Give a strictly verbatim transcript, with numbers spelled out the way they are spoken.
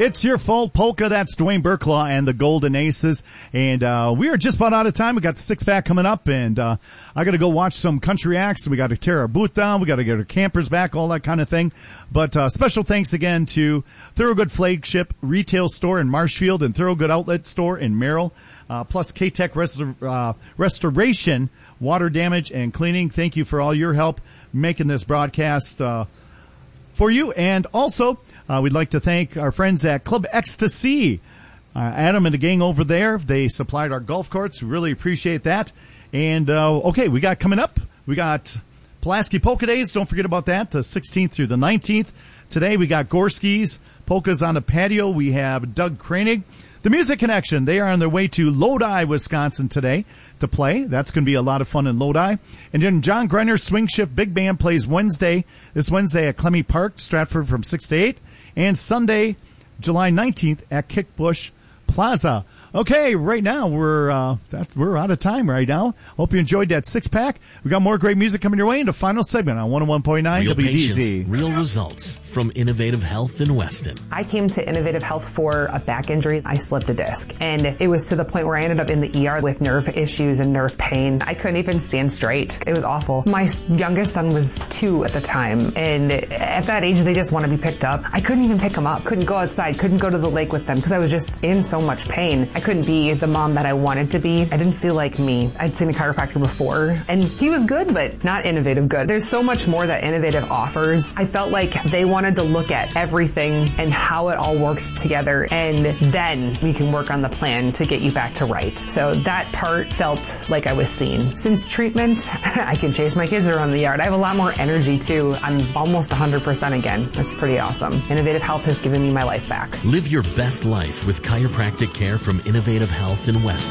It's Your Fault Polka. That's Dwayne Burklaw and the Golden Aces. And uh, we are just about out of time. We got the six-pack coming up, and uh, I got to go watch some country acts. We got to tear our booth down. We got to get our campers back, all that kind of thing. But uh, special thanks again to Thorogood Flagship Retail Store in Marshfield and Thorogood Outlet Store in Merrill, uh, plus K-Tech Restor- uh, Restoration, Water Damage and Cleaning. Thank you for all your help making this broadcast uh, for you. And also, Uh, we'd like to thank our friends at Club Ecstasy. Uh, Adam and the gang over there, they supplied our golf courts. We really appreciate that. And, uh, okay, we got coming up, we got Pulaski Polka Days. Don't forget about that, the sixteenth through the nineteenth. Today we got Gorski's Polkas on the Patio. We have Doug Kranig. The Music Connection, they are on their way to Lodi, Wisconsin today to play. That's going to be a lot of fun in Lodi. And then John Greiner's Swing Shift Big Band plays Wednesday, this Wednesday at Clemmy Park, Stratford from six to eight. And Sunday, July nineteenth at Kickbush Plaza. Okay, right now we're uh, that, we're out of time right now. Hope you enjoyed that six-pack. We got more great music coming your way in the final segment on one oh one point nine Real W D Z. Patients, real results from Innovative Health in Weston. I came to Innovative Health for a back injury. I slipped a disc, and it was to the point where I ended up in the E R with nerve issues and nerve pain. I couldn't even stand straight. It was awful. My youngest son was two at the time, and at that age, they just want to be picked up. I couldn't even pick them up. Couldn't go outside. Couldn't go to the lake with them because I was just in so much pain. I couldn't be the mom that I wanted to be. I didn't feel like me. I'd seen a chiropractor before, and he was good, but not Innovative good. There's so much more that Innovative offers. I felt like they wanted to look at everything and how it all works together, and then we can work on the plan to get you back to right. So that part felt like I was seen. Since treatment, I can chase my kids around the yard. I have a lot more energy too. I'm almost one hundred percent again. That's pretty awesome. Innovative Health has given me my life back. Live your best life with chiropractic care from Innovative Health in Weston.